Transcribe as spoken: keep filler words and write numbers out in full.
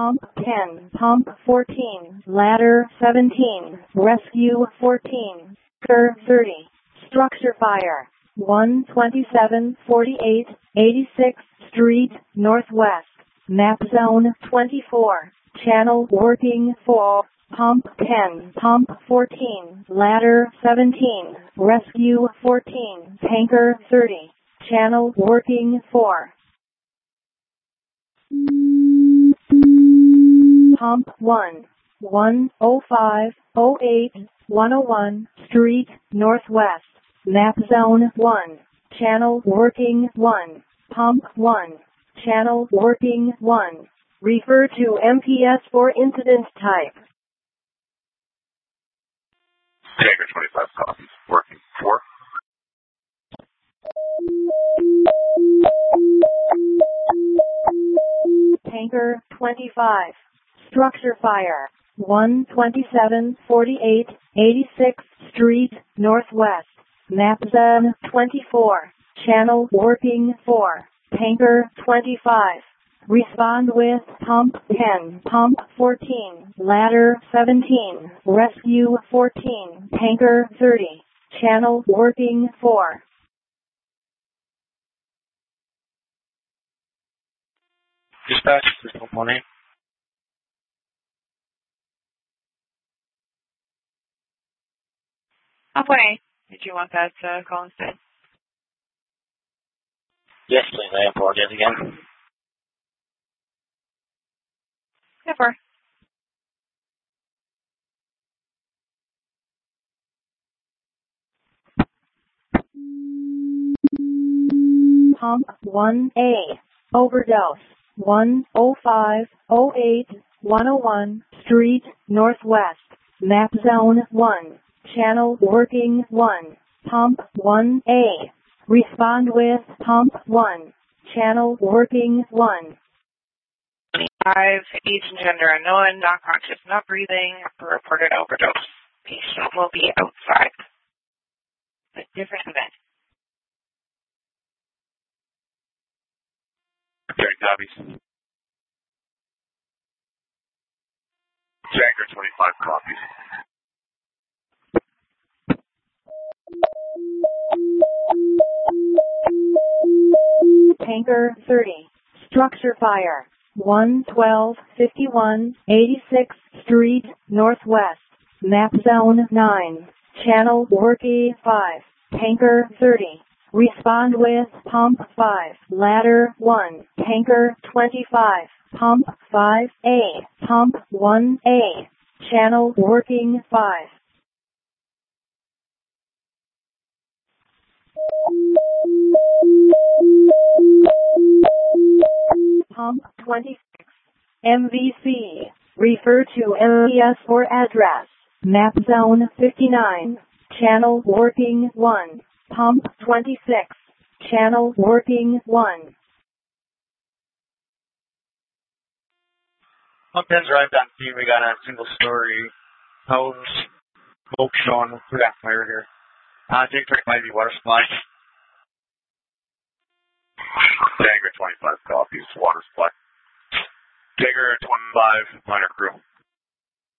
Pump ten, Pump fourteen, Ladder seventeen, Rescue fourteen, Cur thirty, Structure Fire, one twenty-seven forty-eight eighty-sixth Street, Northwest, Map Zone twenty-four, Channel Working four, Pump ten, Pump fourteen, Ladder seventeen, Rescue fourteen, Tanker thirty, Channel Working four. Pump one, one oh five oh eight one oh one Street, Northwest, Map Zone one, Channel Working one, Pump one, Channel Working one. Refer to M P S for incident type. Tanker twenty-five copies. Working four. Tanker twenty-five. Structure Fire, one twenty-seven forty-eight eighty-sixth Street, Northwest, Map Zone twenty-four, Channel Working four, Tanker twenty-five. Respond with Pump ten, Pump fourteen, Ladder seventeen, Rescue fourteen, Tanker thirty, Channel Working four. Dispatch, good morning. Halfway. Did you want that uh, call instead? Yes, please. I apologize again. Never. Pump one A. Overdose. one oh five oh eight one oh one Street, Northwest, Map Zone one, Channel Working one, Pump one A. Respond with Pump one, Channel Working one. twenty-five, age and gender unknown, not conscious, not breathing, reported overdose. Patient will be outside. A different event. Carrying copies. Tanker twenty-five copies. Tanker thirty. Structure Fire, one twelve fifty-one eighty-sixth Street, Northwest, Map Zone nine, Channel Working five, Tanker thirty. Respond with Pump five, Ladder one, Tanker twenty-five, Pump five A, Pump one A, Channel Working five. Pump twenty-six, M V C. Refer to M P S for address. Map Zone fifty-nine, Channel Working one. Pump twenty-six, Channel Working one. Pump ten's arrived on scene. We got a single story house, smoke showing. We got fire here. Uh, Jake Trick might be water supply. Tanker twenty-five copies, water supply. Tanker twenty-five, minor crew.